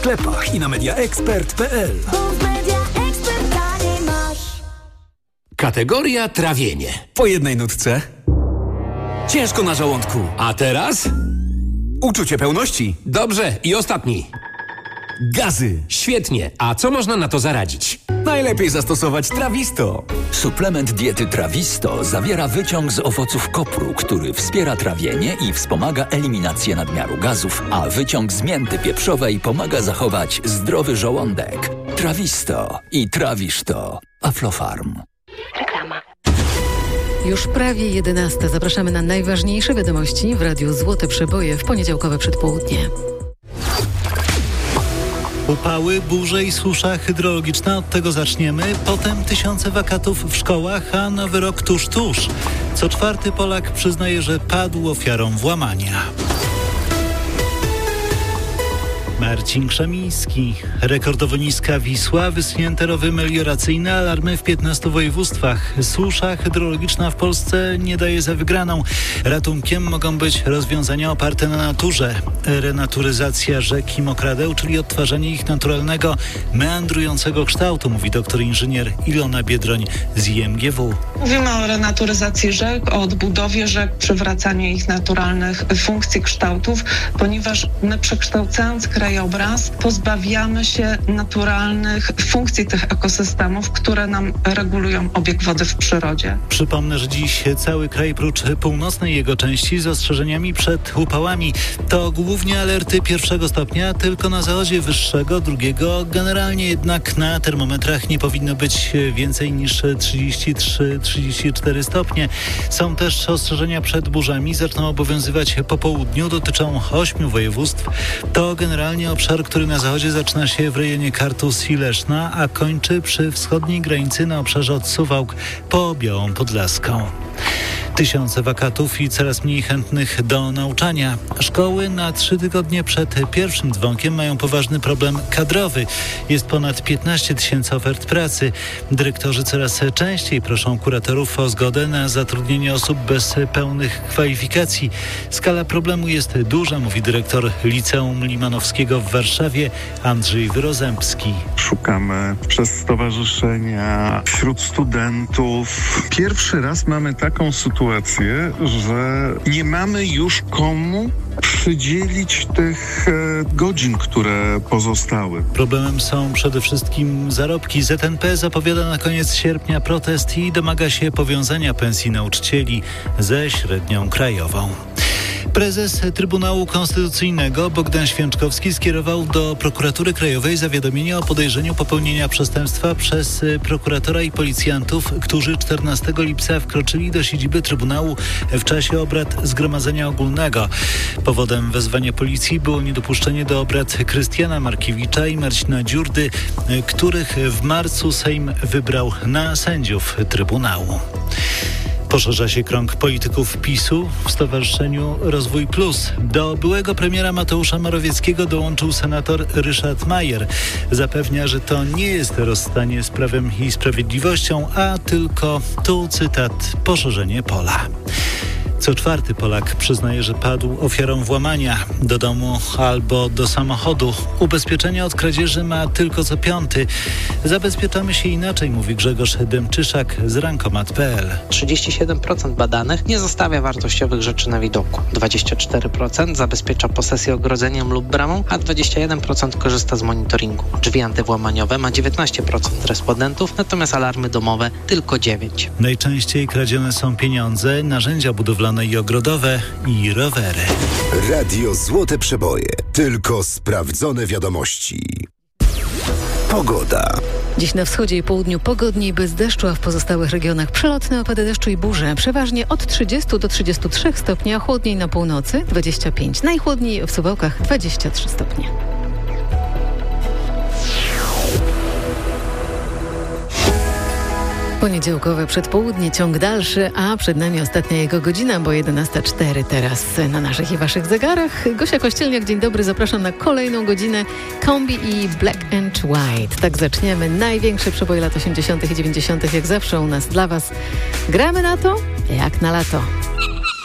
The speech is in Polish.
sklepach i na mediaexpert.pl. Kategoria trawienie. Po jednej nutce. Ciężko na żołądku. A teraz? Uczucie pełności. Dobrze, i ostatni. Gazy. Świetnie. A co można na to zaradzić? Najlepiej zastosować Trawisto. Suplement diety Trawisto zawiera wyciąg z owoców kopru, który wspiera trawienie i wspomaga eliminację nadmiaru gazów, a wyciąg z mięty pieprzowej pomaga zachować zdrowy żołądek. Trawisto i trawisz to. Aflofarm. Reklama. Już prawie 11. Zapraszamy na najważniejsze wiadomości w Radiu Złote Przeboje w poniedziałkowe przedpołudnie. Upały, burze i susza hydrologiczna, od tego zaczniemy. Potem tysiące wakatów w szkołach, a nowy rok tuż. Co czwarty Polak przyznaje, że padł ofiarą włamania. Marcin Krzemiński. Rekordowo niska Wisła, wysunięte rowy melioracyjne, alarmy w 15 województwach. Susza hydrologiczna w Polsce nie daje za wygraną. Ratunkiem mogą być rozwiązania oparte na naturze. Renaturyzacja rzek i mokradeł, czyli odtwarzanie ich naturalnego, meandrującego kształtu, mówi doktor inżynier Ilona Biedroń z IMGW. Mówimy o renaturyzacji rzek, o odbudowie rzek, przywracaniu ich naturalnych funkcji, kształtów, ponieważ my, przekształcając krajobraz, pozbawiamy się naturalnych funkcji tych ekosystemów, które nam regulują obieg wody w przyrodzie. Przypomnę, że dziś cały kraj prócz północnej jego części z ostrzeżeniami przed upałami. To głównie alerty 1 stopnia, tylko na zachodzie wyższego, 2. Generalnie jednak na termometrach nie powinno być więcej niż 33-34 stopnie. Są też ostrzeżenia przed burzami. Zaczną obowiązywać po południu. Dotyczą 8 województw. To generalnie obszar, który na zachodzie zaczyna się w rejonie Kartus i Leszna, a kończy przy wschodniej granicy na obszarze od Suwałk po Białą Podlaską. Tysiące wakatów i coraz mniej chętnych do nauczania. Szkoły na 3 tygodnie przed pierwszym dzwonkiem mają poważny problem kadrowy. Jest ponad 15 tysięcy ofert pracy. Dyrektorzy coraz częściej proszą kuratorów o zgodę na zatrudnienie osób bez pełnych kwalifikacji. Skala problemu jest duża, mówi dyrektor Liceum Limanowskiego w Warszawie Andrzej Wyrozębski. Szukamy przez stowarzyszenia, wśród studentów. Pierwszy raz mamy taką sytuację, że nie mamy już komu przydzielić tych godzin, które pozostały. Problemem są przede wszystkim zarobki. ZNP zapowiada na koniec sierpnia protest i domaga się powiązania pensji nauczycieli ze średnią krajową. Prezes Trybunału Konstytucyjnego Bogdan Święczkowski skierował do Prokuratury Krajowej zawiadomienie o podejrzeniu popełnienia przestępstwa przez prokuratora i policjantów, którzy 14 lipca wkroczyli do siedziby Trybunału w czasie obrad Zgromadzenia Ogólnego. Powodem wezwania policji było niedopuszczenie do obrad Krystiana Markiewicza i Marcina Dziurdy, których w marcu Sejm wybrał na sędziów Trybunału. Poszerza się krąg polityków PiS-u w Stowarzyszeniu Rozwój Plus. Do byłego premiera Mateusza Morawieckiego dołączył senator Ryszard Majer. Zapewnia, że to nie jest rozstanie z Prawem i Sprawiedliwością, a tylko, tu cytat, poszerzenie pola. Co czwarty Polak przyznaje, że padł ofiarą włamania do domu albo do samochodu. Ubezpieczenia od kradzieży ma tylko co 5. Zabezpieczamy się inaczej, mówi Grzegorz Dębczyszak z Rankomat.pl. 37% badanych nie zostawia wartościowych rzeczy na widoku. 24% zabezpiecza posesję ogrodzeniem lub bramą, a 21% korzysta z monitoringu. Drzwi antywłamaniowe ma 19% respondentów, natomiast alarmy domowe tylko 9%. Najczęściej kradzione są pieniądze, narzędzia budowlane i ogrodowe i rowery. Radio Złote Przeboje. Tylko sprawdzone wiadomości. Pogoda. Dziś na wschodzie i południu pogodniej, bez deszczu, a w pozostałych regionach przelotne opady deszczu i burze. Przeważnie od 30 do 33 stopni, a chłodniej na północy 25. Najchłodniej w Suwałkach 23 stopnie. Poniedziałkowe przedpołudnie, ciąg dalszy, a przed nami ostatnia jego godzina, bo 11:04 teraz na naszych i waszych zegarach. Gosia Kościelniak, dzień dobry, zapraszam na kolejną godzinę Kombi i Black and White. Tak zaczniemy. Największe przeboje lat 80. i 90. jak zawsze u nas dla was. Gramy na to jak na lato.